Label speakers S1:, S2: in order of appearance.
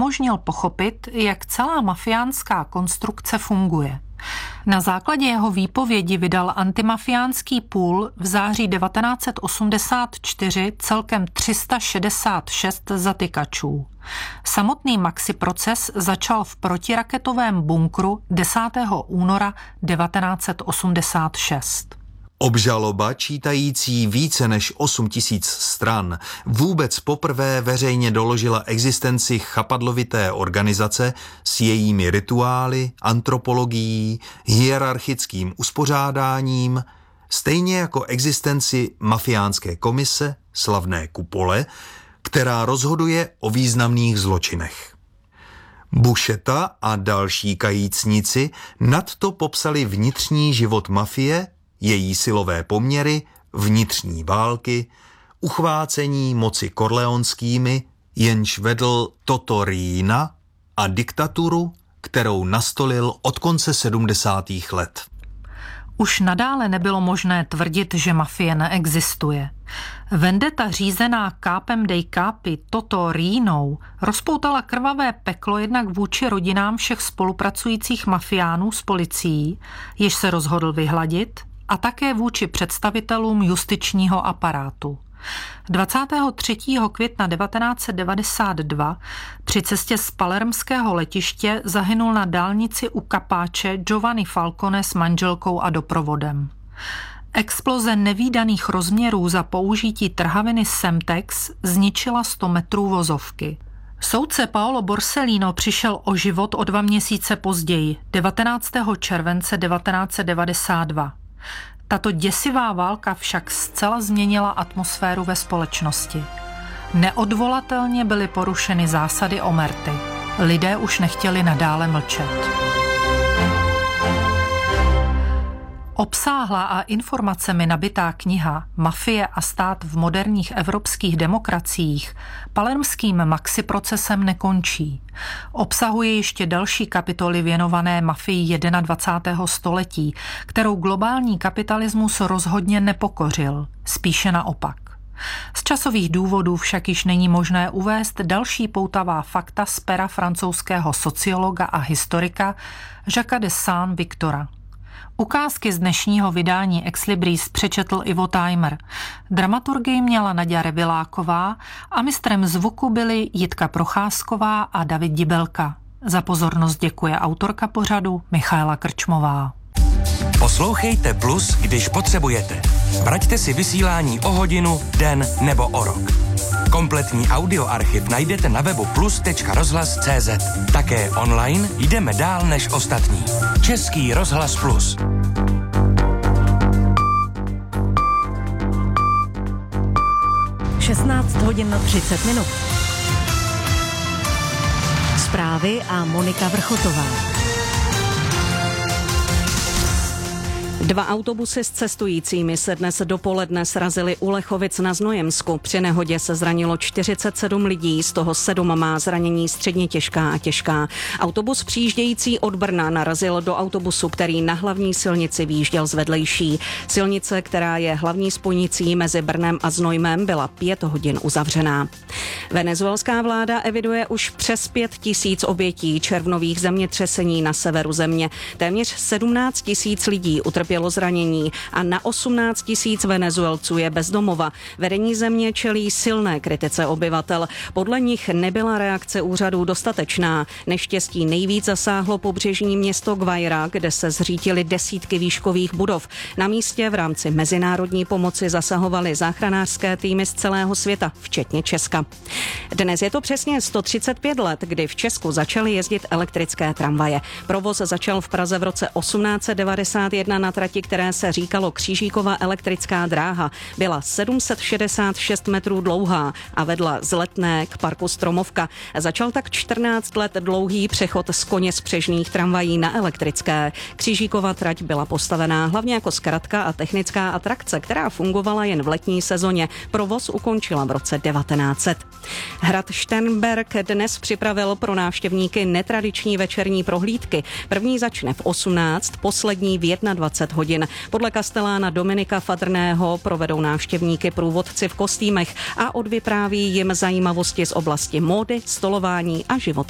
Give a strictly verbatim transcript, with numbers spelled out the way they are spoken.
S1: umožnil pochopit, jak celá mafiánská konstrukce funguje. Na základě jeho výpovědi vydal antimafiánský půl v září devatenáct set osmdesát čtyři celkem tři sta šedesát šest zatykačů. Samotný maxi proces začal v protiraketovém bunkru desátého února devatenáct set osmdesát šest.
S2: Obžaloba, čítající více než osm tisíc stran, vůbec poprvé veřejně doložila existenci chapadlovité organizace s jejími rituály, antropologií, hierarchickým uspořádáním, stejně jako existenci mafiánské komise, slavné kupole, která rozhoduje o významných zločinech. Bušeta a další kajícníci nadto popsali vnitřní život mafie, její silové poměry, vnitřní války, uchvácení moci korleonskými, jenž vedl Toto Riina, a diktaturu, kterou nastolil od konce sedmdesátých let.
S1: Už nadále nebylo možné tvrdit, že mafie neexistuje. Vendeta řízená Capem dei Capi Toto Riinou rozpoutala krvavé peklo jednak vůči rodinám všech spolupracujících mafiánů s policií, jež se rozhodl vyhladit, a také vůči představitelům justičního aparátu. dvacátého třetího května devatenáct set devadesát dva při cestě z palermského letiště zahynul na dálnici u Kapáče Giovanni Falcone s manželkou a doprovodem. Exploze nevídaných rozměrů za použití trhaviny Semtex zničila sto metrů vozovky. Soudce Paolo Borsellino přišel o život o dva měsíce později, devatenáctého července devatenáct set devadesát dva. Tato děsivá válka však zcela změnila atmosféru ve společnosti. Neodvolatelně byly porušeny zásady omerty. Lidé už nechtěli nadále mlčet. Obsáhlá a informacemi nabitá kniha Mafie a stát v moderních evropských demokraciích palermským maxi procesem nekončí. Obsahuje ještě další kapitoly věnované mafii dvacátého prvního století, kterou globální kapitalismus rozhodně nepokořil, spíše naopak. Z časových důvodů však již není možné uvést další poutavá fakta z pera francouzského sociologa a historika Jacques de Saint-Victora. Ukázky z dnešního vydání Ex Libris přečetl Ivo Tajmer. Dramaturgii měla Naďa Reviláková a mistrem zvuku byli Jitka Procházková a David Dibelka. Za pozornost děkuje autorka pořadu Michaela Krčmová.
S3: Poslouchejte Plus, když potřebujete. Vraťte si vysílání o hodinu, den nebo o rok. Kompletní audioarchiv najdete na webu plus tečka rozhlas tečka cé zet. Také online jdeme dál než ostatní. Český rozhlas Plus.
S4: šestnáct hodin třicet minut. Zprávy a Monika Vrchotová. Dva autobusy s cestujícími se dnes dopoledne srazily u Lechovic na Znojemsku. Při nehodě se zranilo čtyřicet sedm lidí, z toho sedm má zranění středně těžká a těžká. Autobus přijíždějící od Brna narazil do autobusu, který na hlavní silnici vyjížděl z vedlejší. Silnice, která je hlavní spojnicí mezi Brnem a Znojmem, byla pět hodin uzavřená. Venezuelská vláda eviduje už přes pět tisíc obětí červnových zemětřesení na severu země. Téměř sedmnáct tisíc lidí utrpělo zranění a na osmnáct tisíc Venezuelců je bez domova. Vedení země čelí silné kritice obyvatel. Podle nich nebyla reakce úřadů dostatečná. Neštěstí nejvíc zasáhlo pobřežní město Guaira, kde se zřítily desítky výškových budov. Na místě v rámci mezinárodní pomoci zasahovaly záchranářské týmy z celého světa, včetně Česka. Dnes je to přesně sto třicet pět let, kdy v Česku začaly jezdit elektrické tramvaje. Provoz začal v Praze v roce osmnáct set devadesát jedna na trati, které se říkalo Křížíkova elektrická dráha. Byla sedm set šedesát šest metrů dlouhá a vedla z Letné k parku Stromovka. Začal tak čtrnáct let dlouhý přechod z koně spřežných tramvají na elektrické. Křížíkova trať byla postavená hlavně jako zkratka a technická atrakce, která fungovala jen v letní sezóně. Provoz ukončila v roce devatenáct set. Hrad Šternberk dnes připravil pro návštěvníky netradiční večerní prohlídky. První začne v osmnáct, poslední v dvacet jedna hodin. Podle kastelána Dominika Fadrného provedou návštěvníky průvodci v kostýmech a odvypráví jim zajímavosti z oblasti módy, stolování a života